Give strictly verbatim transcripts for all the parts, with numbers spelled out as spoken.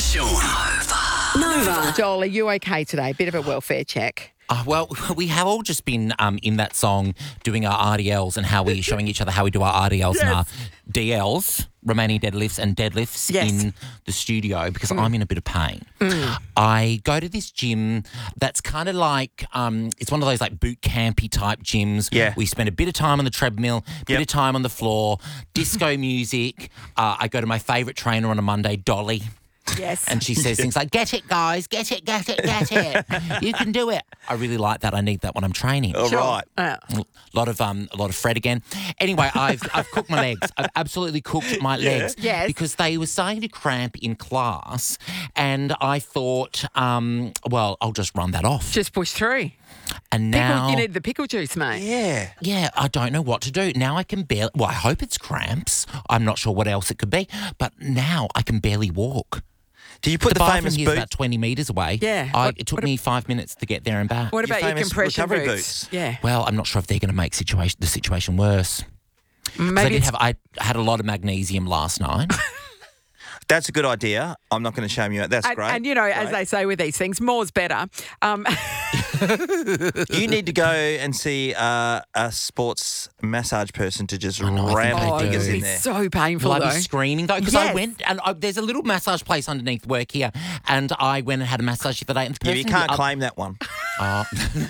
Sean. Nova. Joel, are you okay today? Bit of a welfare check. Uh, well, we have all just been um, in that song doing our R D Ls and how we're showing each other how we do our R D Ls and our D Ls, remaining deadlifts and deadlifts Yes. in the studio because I'm in a bit of pain. I go to this gym that's kind of like, um, it's one of those like boot campy type gyms. Yeah. We spend a bit of time on the treadmill, bit Yep. of time on the floor, disco music. Uh, I go to my favourite trainer on a Monday, Dolly. Yes. And she says things like, get it, guys, get it, get it, get it. You can do it. I really like that. I need that when I'm training. All right. Uh, A lot of um, a lot of Fred again. Anyway, I've I've cooked my legs. I've absolutely cooked my legs. Yes. Because they were starting to cramp in class, and I thought, um, well, I'll just run that off. just push through. And Pickle, now, you need the pickle juice, mate. Yeah. yeah, I don't know what to do. Now I can barely. Well, I hope it's cramps. I'm not sure what else it could be, but now I can barely walk. Do you put The the, bathroom famous here is boot? about twenty metres away. Yeah. I, What- it took what me five minutes to get there and back. What Your about your famous compression recovery boots? boots. Yeah. Well, I'm not sure if they're going to make situation the situation worse. 'Cause I Maybe did it's, have I had a lot of magnesium last night. That's a good idea. I'm not going to shame you out. That's and, great. and, you know, as Great. they say with these things, more's better. Um, You need to go and see uh, a sports massage person to just know, I ram think oh, their I fingers do. in it's there. so painful, Will I though. be screaming though? Because I Yes. went and I, there's a little massage place underneath work here, and I went and had a massage the other day. And the Yeah, you person can't who- claim that one. Oh.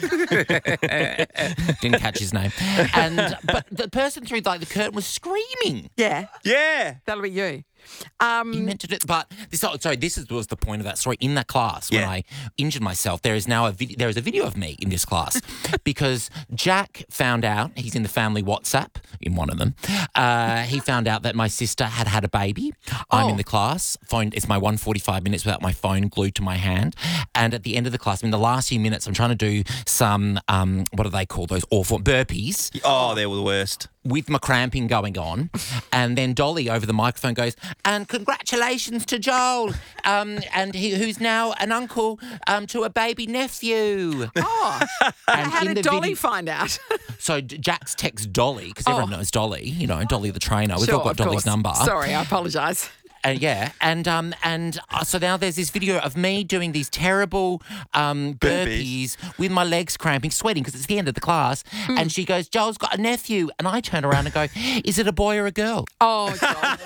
Didn't catch his name. And but the person through like the curtain was screaming. Yeah, Yeah. that'll be you. You Um, meant to do, but this. Oh, sorry, this is, was the point of that story. In that class, when Yeah. I injured myself, there is now a vid- there is a video of me in this class because Jack found out. He's in the family WhatsApp in one of them. Uh, he found out that my sister had had a baby. I'm Oh. in the class. Phone. It's my one forty-five minutes without my phone glued to my hand. And at the end of the class, in the last few minutes, I'm trying to do some um, what do they call those awful burpees Oh, they were the worst. with my cramping going on. And then Dolly over the microphone goes, and congratulations to Joel, um, and he, who's now an uncle um, to a baby nephew. oh, And how in did the Dolly video- find out? So D- Jack's text Dolly, because everyone Oh. knows Dolly, you know, Dolly the trainer. We've Sure, all got of Dolly's course. number. Sorry, I apologise. And yeah, and um, and uh, so now there's this video of me doing these terrible um, burpees, Burpees. with my legs cramping, sweating because it's the end of the class. Hmm. And she goes, Joel's got a nephew. And I turn around and go, is it a boy or a girl? Oh,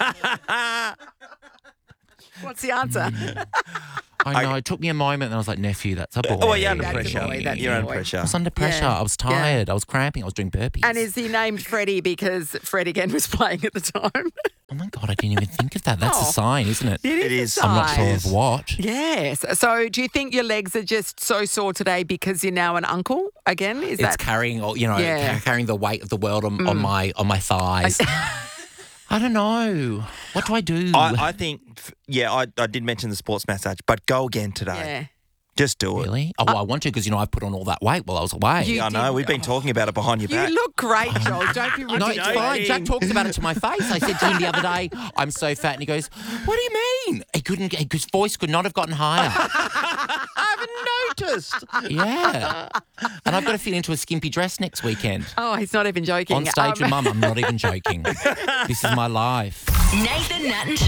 God. What's the answer? I know. It took me a moment and I was like, nephew, that's a boy. Oh, well, you're under That's a pressure. boy, that's a You're under boy. pressure. I was under pressure. Yeah. I was Yeah. tired. I was cramping. I was doing burpees. And is he named Freddie because Fred again was playing at the time? oh my God, I didn't even think of that. That's Oh. a sign, isn't it? It is. a I'm not sure sign. of what. Yes. So do you think your legs are just so sore today because you're now an uncle again? Is It's that carrying, all you know, Yeah. ca- carrying the weight of the world on, on my on my thighs. I don't know. What do I do? I, I think, yeah, I, I did mention the sports massage, but go again today. yeah. Just do it. really? Oh, well, I want to because, you know, I put on all that weight while I was away. You- I know. did- We've been talking about it behind your You back. look great, Joel. Don't be ridiculous. No, it's fine. Jack talks about it to my face. I said to him the other day, I'm so fat. And he goes, what do you mean? He couldn't, his voice could not have gotten higher. I haven't noticed. Yeah. And I've got to fit into a skimpy dress next weekend. Oh, he's not even joking. On stage Um, with Mum, I'm not even joking. This is my life. Nathan, Nat, and